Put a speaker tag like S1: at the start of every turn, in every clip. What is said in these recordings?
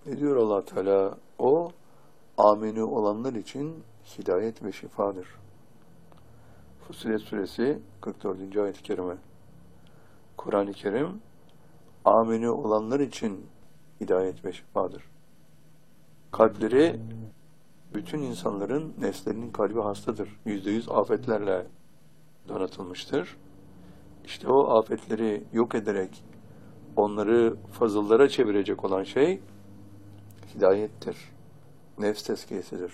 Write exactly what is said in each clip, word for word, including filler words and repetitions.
S1: Ne diyor Allah Teala? O, amini olanlar için hidayet ve şifadır. Fussilet Suresi kırk dördüncü ayet-i kerime. Kur'an-ı Kerim, amini olanlar için hidayet ve şifadır. Kalpleri, bütün insanların, nefslerinin kalbi hastadır. Yüzde yüz afetlerle donatılmıştır. İşte o afetleri yok ederek onları fazıllara çevirecek olan şey hidayettir. Nefs tezkiyesidir.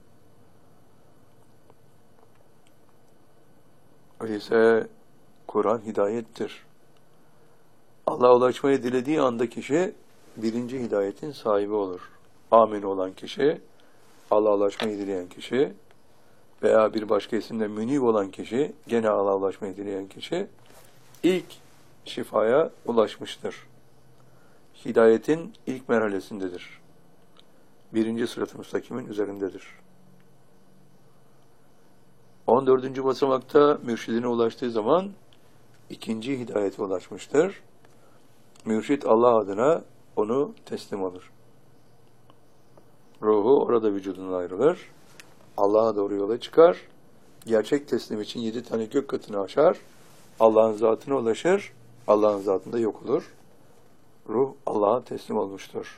S1: Öyleyse Kur'an hidayettir. Allah'a ulaşmayı dilediği anda kişi birinci hidayetin sahibi olur. Amin olan kişi, Allah'a ulaşmayı dileyen kişi veya bir başka isimle münib olan kişi, gene Allah'a ulaşmayı dileyen kişi ilk şifaya ulaşmıştır. Hidayetin ilk merhalesindedir. Birinci sırat-ı müstakimin üzerindedir. on dördüncü basamakta mürşidine ulaştığı zaman ikinci hidayete ulaşmıştır. Mürşid Allah adına onu teslim alır. Ruhu orada vücudundan ayrılır. Allah'a doğru yola çıkar. Gerçek teslim için yedi tane gök katını aşar. Allah'ın zatına ulaşır. Allah'ın zatında yok olur. Ruh Allah'a teslim olmuştur.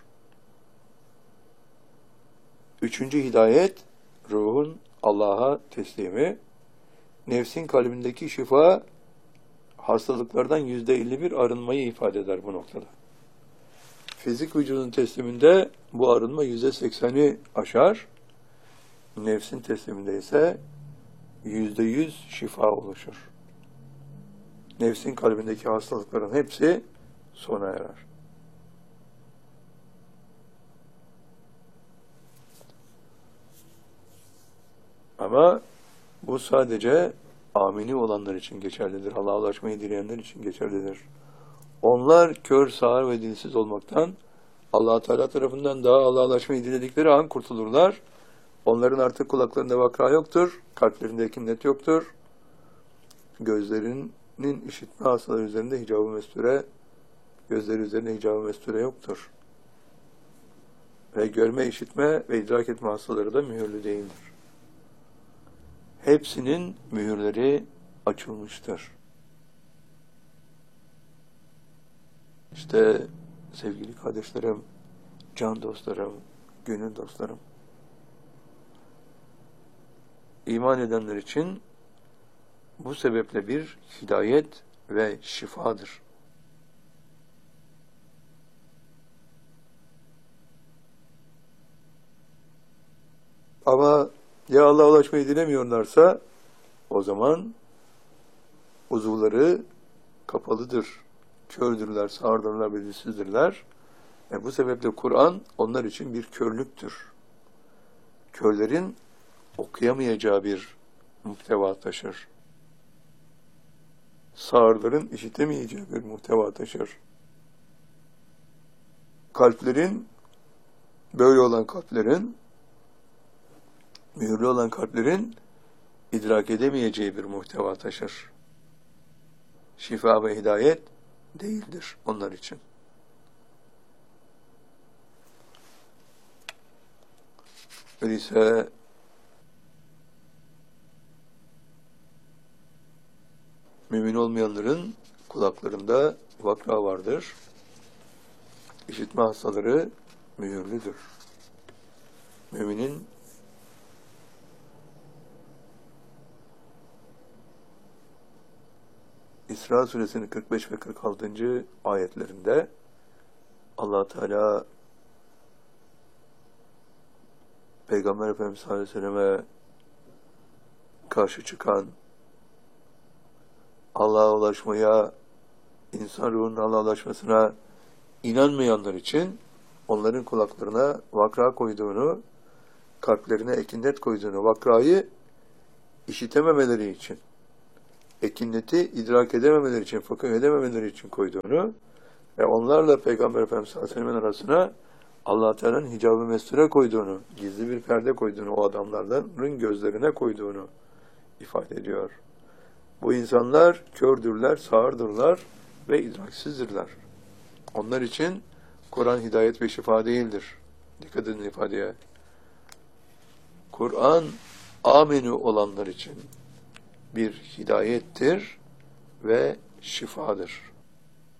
S1: Üçüncü hidayet, ruhun Allah'a teslimi. Nefsin kalbindeki şifa, hastalıklardan yüzde elli bir arınmayı ifade eder bu noktada. Fizik vücudun tesliminde bu arınma yüzde sekseni aşar. Nefsin tesliminde ise yüzde yüz şifa oluşur. Nefsin kalbindeki hastalıkların hepsi sona erer. Ama bu sadece amini olanlar için geçerlidir. Allah'a ulaşmayı dileyenler için geçerlidir. Onlar kör, sağır ve dilsiz olmaktan Allah Teala tarafından daha Allah'a ulaşmayı diledikleri an kurtulurlar. Onların artık kulaklarında vakra yoktur, kalplerinde kinnet yoktur. Gözlerinin işitme hastaları üzerinde hicab-ı mesture, gözleri üzerinde hicab-ı mesture yoktur. Ve görme, işitme ve idrak etme hastaları da mühürlü değildir. Hepsinin mühürleri açılmıştır. İşte sevgili kardeşlerim, can dostlarım, gönül dostlarım, iman edenler için bu sebeple bir hidayet ve şifadır. Ama ya Allah'a ulaşmayı dilemiyorlarsa o zaman uzuvları kapalıdır, kördürler, sağırdırlar ve dilsizdirler. E bu sebeple Kur'an onlar için bir körlüktür. Körlerin okuyamayacağı bir muhteva taşır. Sağırların işitemeyeceği bir muhteva taşır. Kalplerin, böyle olan kalplerin, mühürlü olan kalplerin idrak edemeyeceği bir muhteva taşır. Şifa ve hidayet değildir onlar için. Öyleyse mümin olmayanların kulaklarında vakra vardır. İşitme hastaları mühürlüdür. Müminin İsra suresinin kırk beş ve kırk altıncı ayetlerinde Allah Teala Peygamber Efendimiz sallallahu aleyhi ve selleme karşı çıkan, Allah'a ulaşmaya, insan ruhunun Allah'a ulaşmasına inanmayanlar için onların kulaklarına vakra koyduğunu, kalplerine ekinnet koyduğunu, vakrayı işitememeleri için, ekinneti idrak edememeleri için, fıkıh edememeleri için koyduğunu ve onlarla Peygamber Efendimiz sallallahu aleyhi ve sellem'in arasına Allah Teala'nın hicab-ı mesture koyduğunu, gizli bir perde koyduğunu, o adamların gözlerine koyduğunu ifade ediyor. Bu insanlar kördürler, sağırdırlar ve idraksizdirler. Onlar için Kur'an hidayet ve şifa değildir. Dikkat edin ifadeye. Kur'an amenü olanlar için bir hidayettir ve şifadır.